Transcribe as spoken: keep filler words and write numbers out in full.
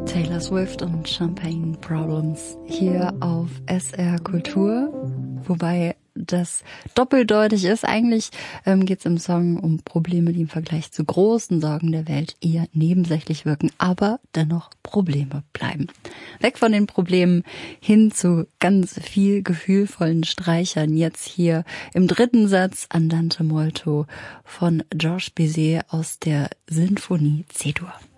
Taylor Swift und Champagne Problems hier auf S R Kultur, wobei das doppeldeutig ist. Eigentlich ähm, geht es im Song um Probleme, die im Vergleich zu großen Sorgen der Welt eher nebensächlich wirken, aber dennoch Probleme bleiben. Weg von den Problemen hin zu ganz viel gefühlvollen Streichern. Jetzt hier im dritten Satz Andante molto von Georges Bizet aus der Sinfonie C-Dur.